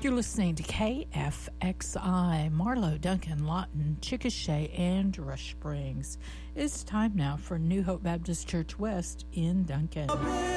You're listening to KFXI, Marlow, Duncan, Lawton, Chickasha, and Rush Springs. It's time now for New Hope Baptist Church West in Duncan.